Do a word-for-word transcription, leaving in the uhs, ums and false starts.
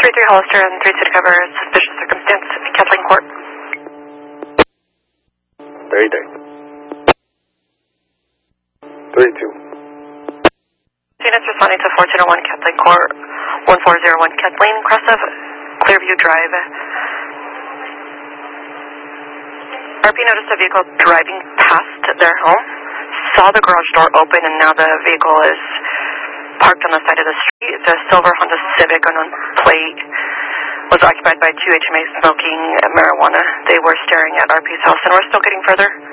three three Hollister and three two to cover suspicious circumstance, Kathleen Court. Very day. three two. Units responding to four two zero one Kathleen Court, one four zero one Kathleen, cross of Clearview Drive. R P noticed a vehicle driving past their home, saw the garage door open, and now the vehicle is parked on the side of the street. The silver Honda Civic unknown plate was occupied by two H M As smoking marijuana. They were staring at R P's house, and we're still getting further